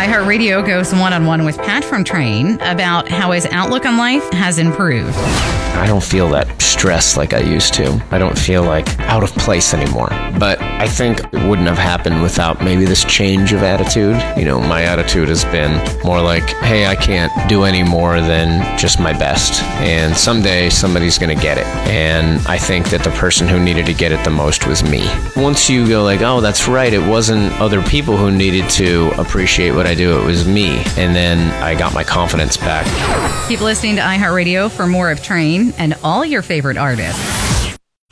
iHeartRadio goes one-on-one with Pat from Train about how his outlook on life has improved. I don't feel that stressed like I used to. I don't feel like out of place anymore. But I think it wouldn't have happened without maybe this change of attitude. You know, my attitude has been more like, hey, I can't do any more than just my best. And someday somebody's going to get it. And I think that the person who needed to get it the most was me. Once you go like, oh, that's right, it wasn't other people who needed to appreciate what I do, it was me. And then I got my confidence back. Keep listening to iHeartRadio for more of Train and all your favorite artists.